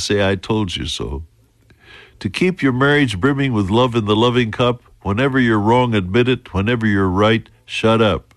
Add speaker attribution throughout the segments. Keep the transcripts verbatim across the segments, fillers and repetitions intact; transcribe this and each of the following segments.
Speaker 1: say, "I told you so." To keep your marriage brimming with love in the loving cup, whenever you're wrong, admit it. Whenever you're right, shut up.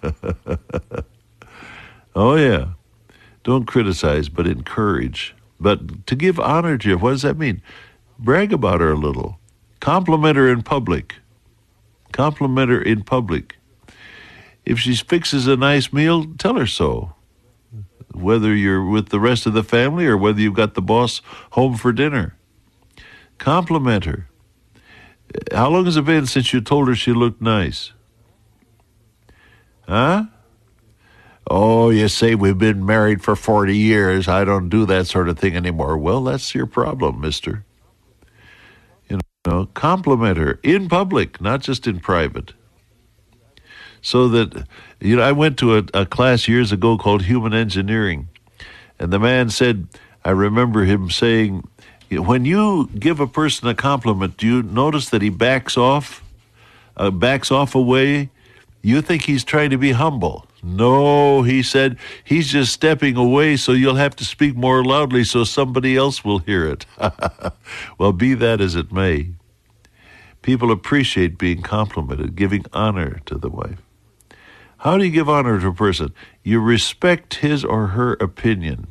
Speaker 1: Oh, yeah. Don't criticize, but encourage. But to give honor to her, what does that mean? Brag about her a little. Compliment her in public. Compliment her in public. If she fixes a nice meal, tell her so. Whether you're with the rest of the family or whether you've got the boss home for dinner. Compliment her. How long has it been since you told her she looked nice? Huh? Oh, you say we've been married for forty years. I don't do that sort of thing anymore. Well, that's your problem, mister. You know, compliment her in public, not just in private. So that, you know, I went to a, a class years ago called Human Engineering. And the man said, I remember him saying, when you give a person a compliment, do you notice that he backs off, uh, backs off away? You think he's trying to be humble. No, he said, he's just stepping away so you'll have to speak more loudly so somebody else will hear it. Well, be that as it may, people appreciate being complimented, giving honor to the wife. How do you give honor to a person? You respect his or her opinion.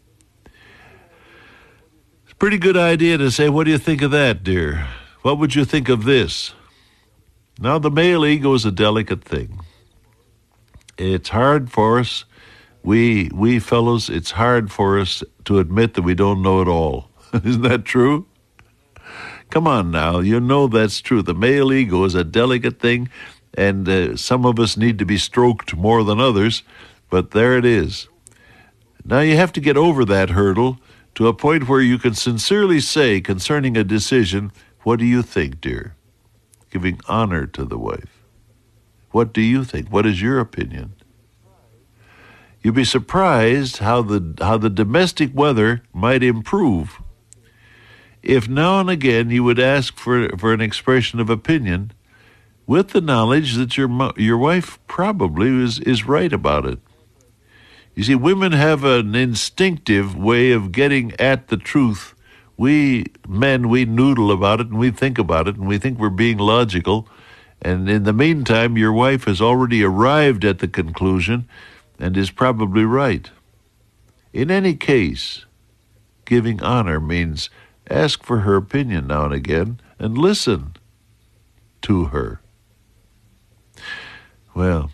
Speaker 1: It's a pretty good idea to say, what do you think of that, dear? What would you think of this? Now, the male ego is a delicate thing. It's hard for us, we we fellows, it's hard for us to admit that we don't know it all. Isn't that true? Come on now, you know that's true. The male ego is a delicate thing, and uh, some of us need to be stroked more than others, but there it is. Now you have to get over that hurdle to a point where you can sincerely say concerning a decision, what do you think, dear? Giving honor to the wife. What do you think? What is your opinion? You'd be surprised how the how the domestic weather might improve if now and again you would ask for, for an expression of opinion with the knowledge that your your wife probably is, is right about it. You see, women have an instinctive way of getting at the truth. We men, we noodle about it and we think about it and we think we're being logical. And in the meantime, your wife has already arrived at the conclusion and is probably right. In any case, giving honor means ask for her opinion now and again and listen to her. Well,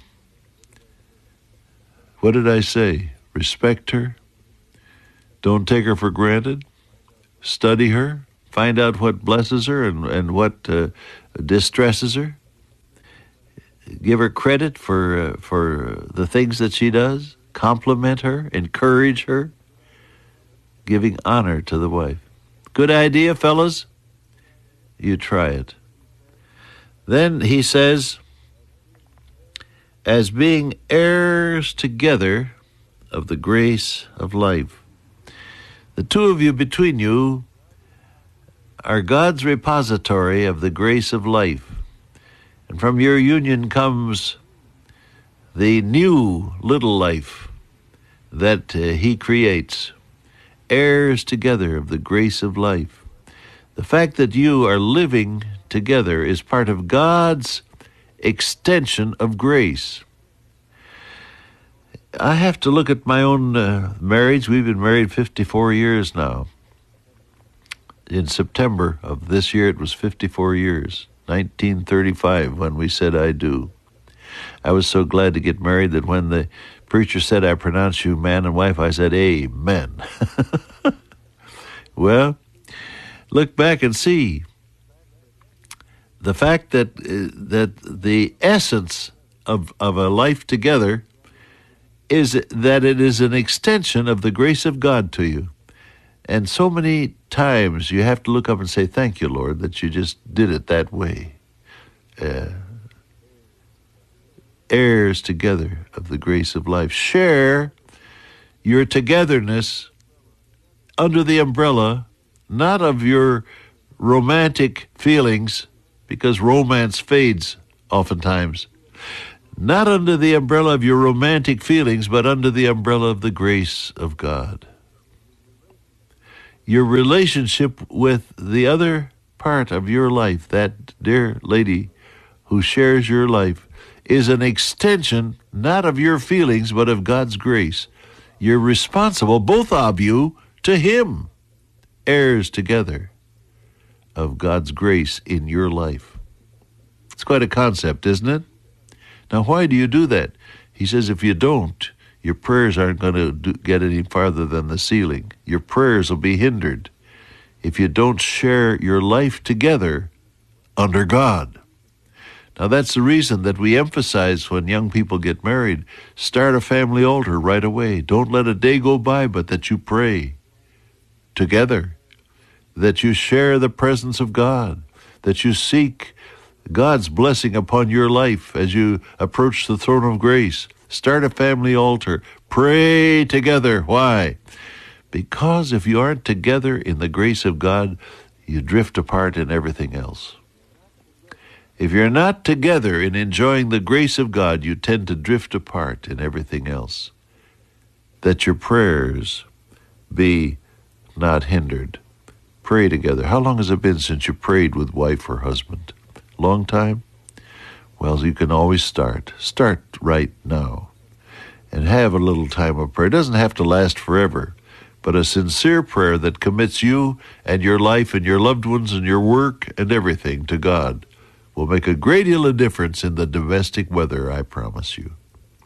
Speaker 1: what did I say? Respect her. Don't take her for granted. Study her. Find out what blesses her and, and what uh, distresses her. Give her credit for uh, for the things that she does. Compliment her. Encourage her. Giving honor to the wife. Good idea, fellas? You try it. Then he says, as being heirs together of the grace of life. The two of you between you are God's repository of the grace of life. And from your union comes the new little life that uh, he creates, heirs together of the grace of life. The fact that you are living together is part of God's extension of grace. I have to look at my own uh, marriage. We've been married fifty-four years now. In September of this year, it was fifty-four years. nineteen thirty-five, when we said I do. I was so glad to get married that when the preacher said, I pronounce you man and wife, I said, amen. Well, look back and see the fact that uh, that the essence of, of a life together is that it is an extension of the grace of God to you. And so many times you have to look up and say, thank you, Lord, that you just did it that way. Uh, heirs together of the grace of life. Share your togetherness under the umbrella, not of your romantic feelings, because romance fades oftentimes. Not under the umbrella of your romantic feelings, but under the umbrella of the grace of God. your relationship with the other part of your life, that dear lady who shares your life, is an extension not of your feelings but of God's grace. You're responsible, both of you, to Him, heirs together of God's grace in your life. It's quite a concept, isn't it? Now, why do you do that? He says if you don't, your prayers aren't going to do, get any farther than the ceiling. Your prayers will be hindered if you don't share your life together under God. Now, that's the reason that we emphasize when young people get married, start a family altar right away. Don't let a day go by but that you pray together, that you share the presence of God, that you seek God's blessing upon your life as you approach the throne of grace. Start a family altar. Pray together. Why? Because if you aren't together in the grace of God, you drift apart in everything else. If you're not together in enjoying the grace of God, you tend to drift apart in everything else. That your prayers be not hindered. Pray together. How long has it been since you prayed with wife or husband? Long time? Well, you can always start. Start right now. And have a little time of prayer. It doesn't have to last forever, but a sincere prayer that commits you and your life and your loved ones and your work and everything to God will make a great deal of difference in the domestic weather, I promise you.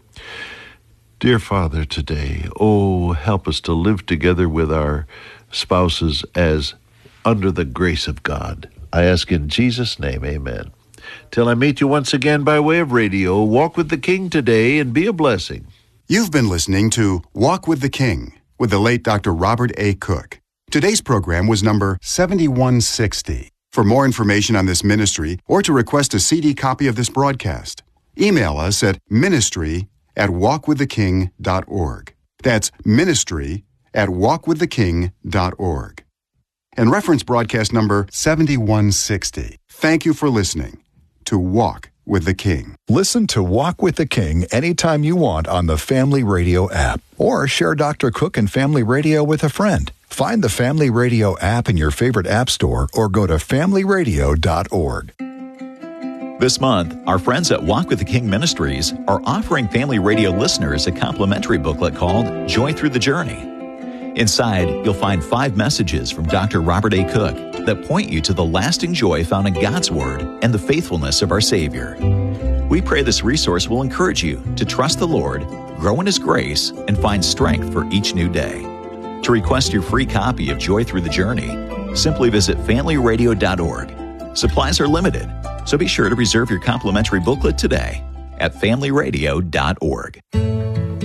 Speaker 1: Dear Father, today, oh, help us to live together with our spouses as under the grace of God. I ask in Jesus' name, amen. Till I meet you once again by way of radio, walk with the King today and be a blessing.
Speaker 2: You've been listening to Walk with the King with the late Doctor Robert A. Cook. Today's program was number seventy-one sixty. For more information on this ministry or to request a C D copy of this broadcast, email us at ministry at walk with the king dot org. That's ministry at walk with the king dot org. And reference broadcast number seventy-one sixty. Thank you for listening to Walk with the King.
Speaker 3: Listen to Walk with the King anytime you want on the Family Radio app, or share Doctor Cook and Family Radio with a friend. Find the Family Radio app in your favorite app store or go to family radio dot org.
Speaker 4: This month, our friends at Walk with the King Ministries are offering Family Radio listeners a complimentary booklet called Joy Through the Journey. Inside, you'll find five messages from Doctor Robert A. Cook that point you to the lasting joy found in God's Word and the faithfulness of our Savior. We pray this resource will encourage you to trust the Lord, grow in His grace, and find strength for each new day. To request your free copy of Joy Through the Journey, simply visit family radio dot org. Supplies are limited, so be sure to reserve your complimentary booklet today at family radio dot org.